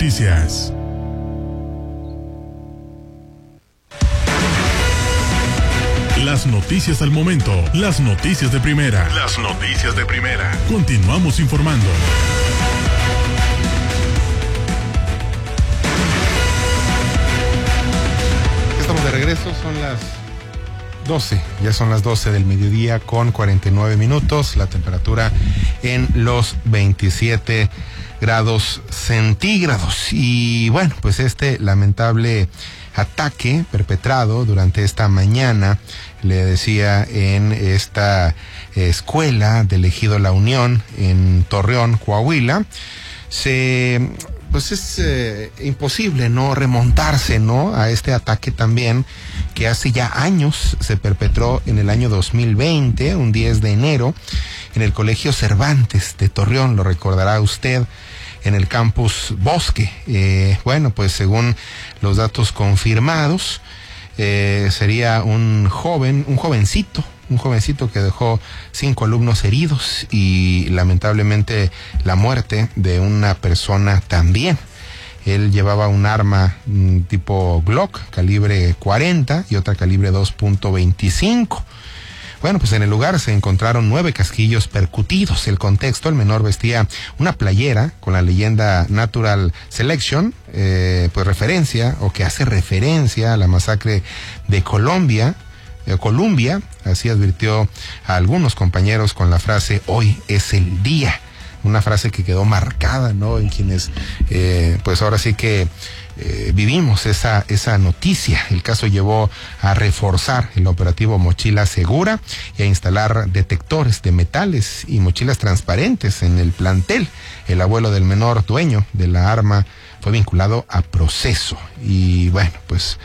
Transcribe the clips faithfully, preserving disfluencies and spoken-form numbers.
Noticias. Las noticias al momento, las noticias de primera. Las noticias de primera. Continuamos informando. Estamos de regreso, son las doce, ya son las doce del mediodía con cuarenta y nueve minutos, la temperatura en los veintisiete grados centígrados. Y bueno, pues este lamentable ataque perpetrado durante esta mañana, le decía, en esta escuela del Ejido La Unión en Torreón, Coahuila, se... pues es eh, imposible no remontarse, ¿no?, a este ataque también que hace ya años se perpetró en el año dos mil veinte, un diez de enero, en el Colegio Cervantes de Torreón, lo recordará usted, en el campus Bosque. Eh, bueno, pues según los datos confirmados, eh, sería un joven, un jovencito, un jovencito que dejó cinco alumnos heridos y lamentablemente la muerte de una persona también. Él llevaba un arma tipo Glock, calibre cuarenta y otra calibre dos punto veinticinco. Bueno, pues en el lugar se encontraron nueve casquillos percutidos. El contexto: el menor vestía una playera con la leyenda Natural Selection, eh, pues referencia, o que hace referencia a la masacre de Colombia, eh, Columbia, así advirtió a algunos compañeros con la frase "hoy es el día", una frase que quedó marcada, ¿no?, en quienes, eh, pues ahora sí que eh, vivimos esa, esa noticia. El caso llevó a reforzar el operativo Mochila Segura y a instalar detectores de metales y mochilas transparentes en el plantel. El abuelo del menor dueño de la arma fue vinculado a proceso. Y bueno, pues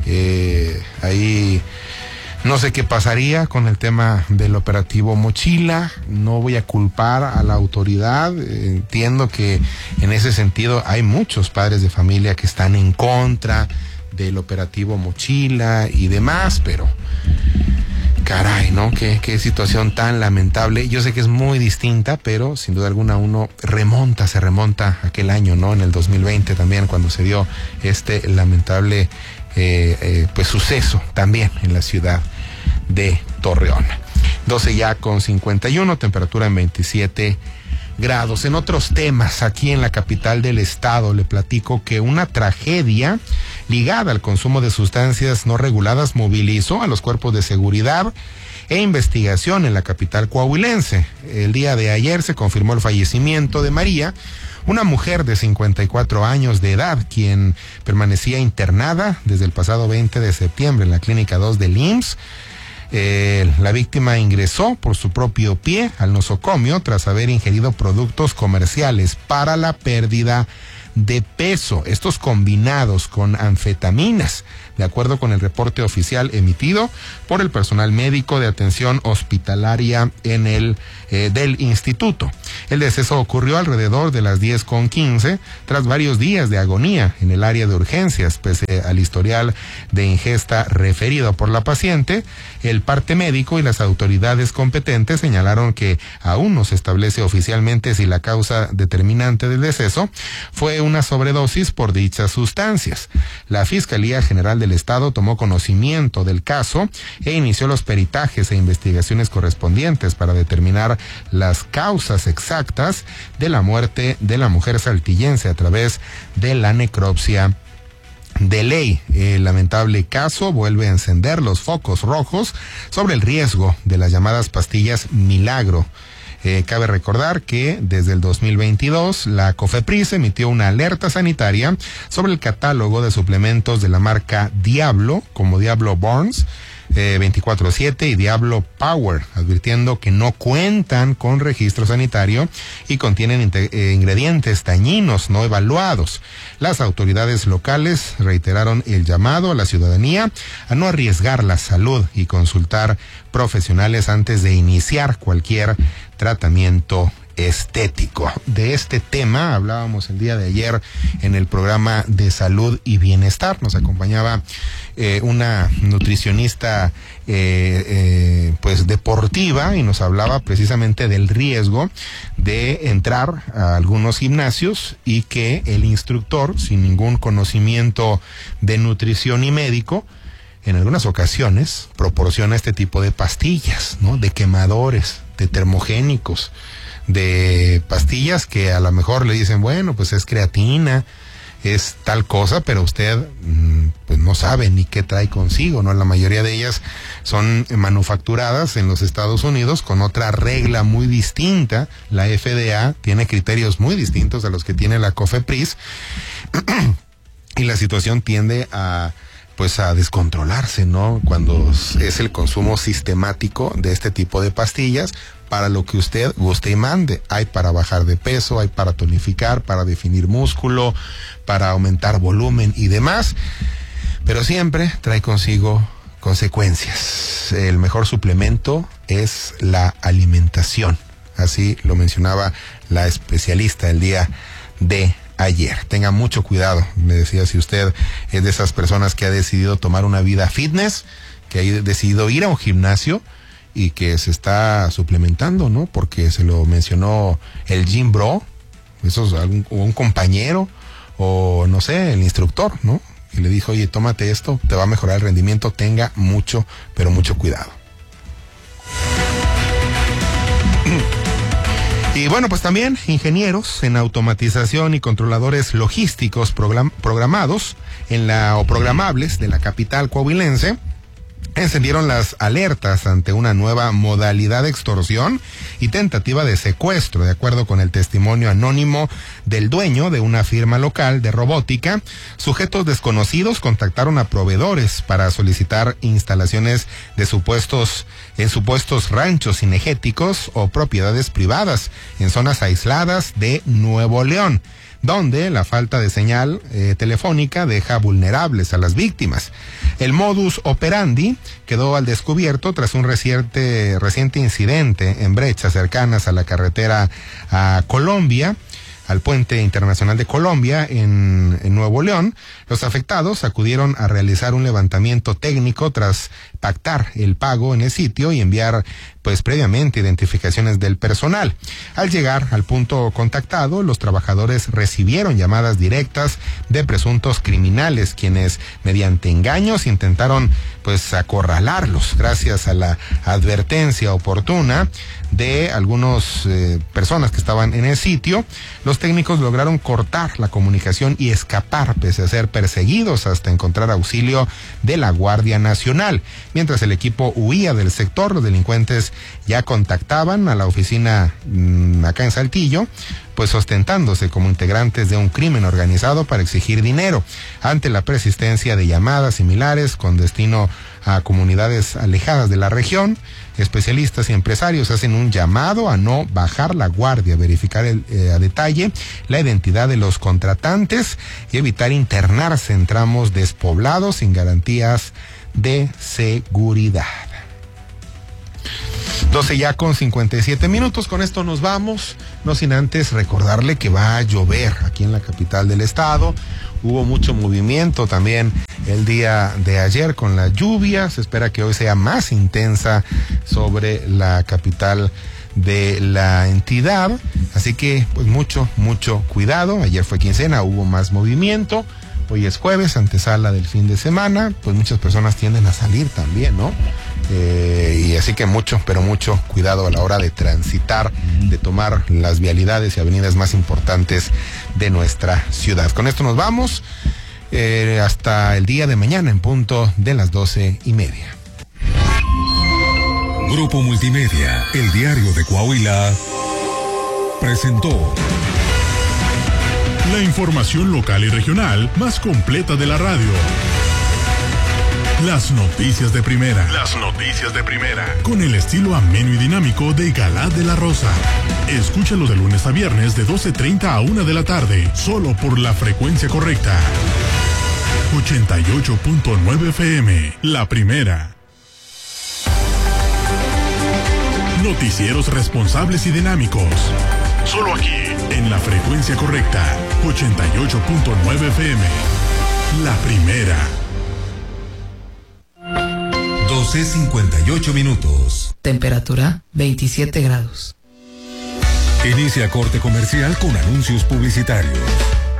eh, ahí... no sé qué pasaría con el tema del operativo Mochila. No voy a culpar a la autoridad. Entiendo que en ese sentido hay muchos padres de familia que están en contra del operativo Mochila y demás, pero caray, ¿no? Qué, qué situación tan lamentable. Yo sé que es muy distinta, pero sin duda alguna uno remonta, se remonta a aquel año, ¿no? En el dos mil veinte también, cuando se dio este lamentable Eh, eh, pues suceso también en la ciudad de Torreón. doce ya con cincuenta y uno, temperatura en veintisiete grados. En otros temas, aquí en la capital del estado, le platico que una tragedia ligada al consumo de sustancias no reguladas movilizó a los cuerpos de seguridad e investigación en la capital coahuilense. El día de ayer se confirmó el fallecimiento de María, una mujer de cincuenta y cuatro años de edad, quien permanecía internada desde el pasado veinte de septiembre en la Clínica dos del I M S S. Eh, la víctima ingresó por su propio pie al nosocomio tras haber ingerido productos comerciales para la pérdida de peso, estos combinados con anfetaminas, de acuerdo con el reporte oficial emitido por el personal médico de atención hospitalaria en el eh, del instituto. El deceso ocurrió alrededor de las diez con quince, tras varios días de agonía en el área de urgencias, pese al historial de ingesta referido por la paciente. El parte médico y las autoridades competentes señalaron que aún no se establece oficialmente si la causa determinante del deceso fue una sobredosis por dichas sustancias. La Fiscalía General del Estado tomó conocimiento del caso e inició los peritajes e investigaciones correspondientes para determinar las causas exactas de la muerte de la mujer saltillense a través de la necropsia de ley. El lamentable caso vuelve a encender los focos rojos sobre el riesgo de las llamadas pastillas milagro. Eh, cabe recordar que desde el dos mil veintidós la COFEPRIS emitió una alerta sanitaria sobre el catálogo de suplementos de la marca Diablo, como Diablo Burns, eh, veinticuatro siete y Diablo Power, advirtiendo que no cuentan con registro sanitario y contienen eh, ingredientes dañinos no evaluados. Las autoridades locales reiteraron el llamado a la ciudadanía a no arriesgar la salud y consultar profesionales antes de iniciar cualquier tratamiento estético. De este tema hablábamos el día de ayer en el programa de salud y bienestar. Nos acompañaba eh, una nutricionista eh, eh, pues deportiva y nos hablaba precisamente del riesgo de entrar a algunos gimnasios y que el instructor, sin ningún conocimiento de nutrición y médico, en algunas ocasiones proporciona este tipo de pastillas, ¿no? De quemadores, de termogénicos, de pastillas que a lo mejor le dicen, bueno, pues es creatina, es tal cosa, pero usted pues no sabe ni qué trae consigo, ¿no? La mayoría de ellas son manufacturadas en los Estados Unidos con otra regla muy distinta. La F D A tiene criterios muy distintos a los que tiene la COFEPRIS y la situación tiende a pues a descontrolarse, ¿no? Cuando es el consumo sistemático de este tipo de pastillas para lo que usted guste y mande. Hay para bajar de peso, hay para tonificar, para definir músculo, para aumentar volumen y demás, pero siempre trae consigo consecuencias. El mejor suplemento es la alimentación, así lo mencionaba la especialista el día de ayer. Tenga mucho cuidado, me decía, si usted es de esas personas que ha decidido tomar una vida fitness, que ha decidido ir a un gimnasio y que se está suplementando, ¿no? Porque se lo mencionó el gym bro, eso es algún, un compañero o no sé, el instructor, ¿no? Y le dijo, oye, tómate esto, te va a mejorar el rendimiento. Tenga mucho, pero mucho cuidado. Y bueno, pues también ingenieros en automatización y controladores logísticos program- programados en la o programables de la capital coahuilense encendieron las alertas ante una nueva modalidad de extorsión y tentativa de secuestro. De acuerdo con el testimonio anónimo del dueño de una firma local de robótica, sujetos desconocidos contactaron a proveedores para solicitar instalaciones de supuestos en supuestos ranchos cinegéticos o propiedades privadas en zonas aisladas de Nuevo León, donde la falta de señal eh, telefónica deja vulnerables a las víctimas. El modus operandi quedó al descubierto tras un reciente, reciente incidente en brechas cercanas a la carretera a Colombia, al Puente Internacional de Colombia en, en Nuevo León. Los afectados acudieron a realizar un levantamiento técnico tras pactar el pago en el sitio y enviar pues previamente identificaciones del personal. Al llegar al punto contactado, los trabajadores recibieron llamadas directas de presuntos criminales, quienes mediante engaños intentaron pues acorralarlos. Gracias a la advertencia oportuna de algunas eh, personas que estaban en el sitio, los técnicos lograron cortar la comunicación y escapar pese a ser perseguidos hasta encontrar auxilio de la Guardia Nacional. Mientras el equipo huía del sector, los delincuentes ya contactaban a la oficina mmm, acá en Saltillo, pues ostentándose como integrantes de un crimen organizado para exigir dinero. Ante la persistencia de llamadas similares con destino a comunidades alejadas de la región, especialistas y empresarios hacen un llamado a no bajar la guardia, verificar el, eh, a detalle la identidad de los contratantes y evitar internarse en tramos despoblados sin garantías de seguridad. doce ya con cincuenta y siete minutos, con esto nos vamos, no sin antes recordarle que va a llover aquí en la capital del estado. Hubo mucho movimiento también el día de ayer con la lluvia, se espera que hoy sea más intensa sobre la capital de la entidad, así que pues mucho, mucho cuidado. Ayer fue quincena, hubo más movimiento. Hoy es jueves, antesala del fin de semana, pues muchas personas tienden a salir también, ¿no? Eh, y así que mucho, pero mucho cuidado a la hora de transitar, de tomar las vialidades y avenidas más importantes de nuestra ciudad. Con esto nos vamos eh, hasta el día de mañana en punto de las doce y media. Grupo Multimedia, el diario de Coahuila, presentó la información local y regional más completa de la radio. Las noticias de primera. Las noticias de primera. Con el estilo ameno y dinámico de Galá de la Rosa. Escúchalo de lunes a viernes de doce treinta a una de la tarde. Solo por la frecuencia correcta. ochenta y ocho punto nueve F M. La primera. Noticieros responsables y dinámicos. Solo aquí, en la frecuencia correcta, ochenta y ocho punto nueve F M. La primera. doce cincuenta y ocho minutos. Temperatura veintisiete grados. Inicia corte comercial con anuncios publicitarios.